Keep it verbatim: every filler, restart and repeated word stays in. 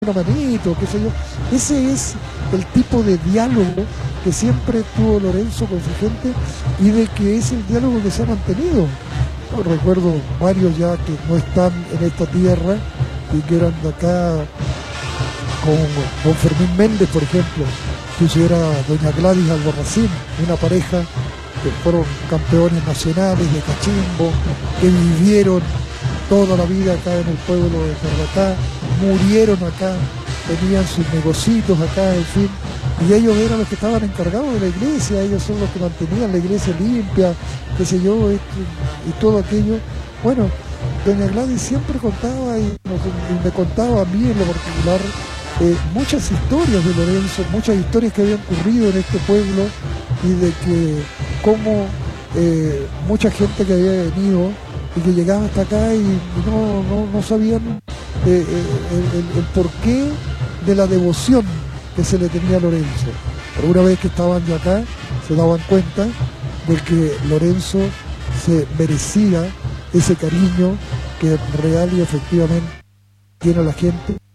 una manito, qué sé yo. Ese es el tipo de diálogo que siempre tuvo Lorenzo con su gente y de que es el diálogo que se ha mantenido. Yo recuerdo varios ya que no están en esta tierra y que eran de acá, con don Fermín Méndez, por ejemplo, que era doña Gladys Alborracín, una pareja que fueron campeones nacionales de cachimbo, que vivieron toda la vida acá en el pueblo de Tarapacá, murieron acá, tenían sus negocios acá, en fin, y ellos eran los que estaban encargados de la iglesia, ellos son los que mantenían la iglesia limpia, qué sé yo, y, y todo aquello. Bueno, doña Gladys siempre contaba y, y me contaba a mí en lo particular eh, muchas historias de Lorenzo, muchas historias que habían ocurrido en este pueblo y de que cómo eh, mucha gente que había venido y que llegaba hasta acá y, y no, no, no sabían eh, el, el, el porqué de la devoción que se le tenía a Lorenzo. Pero una vez que estaban ya acá, se daban cuenta de que Lorenzo se merecía ese cariño que real y efectivamente tiene la gente.